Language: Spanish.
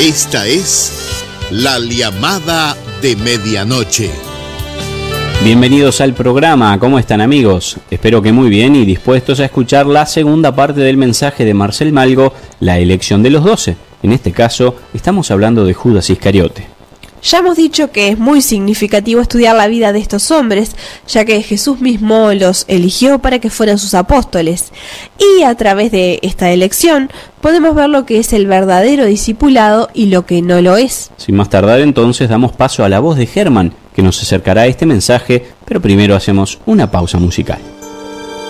Esta es la llamada de medianoche. Bienvenidos al programa, ¿cómo están amigos? Espero que muy bien y dispuestos a escuchar la segunda parte del mensaje de Marcel Malgo, la elección de los 12. En este caso, estamos hablando de Judas Iscariote. Ya hemos dicho que es muy significativo estudiar la vida de estos hombres, ya que Jesús mismo los eligió para que fueran sus apóstoles. Y a través de esta elección podemos ver lo que es el verdadero discipulado y lo que no lo es. Sin más tardar entonces damos paso a la voz de Germán, que nos acercará a este mensaje, pero primero hacemos una pausa musical.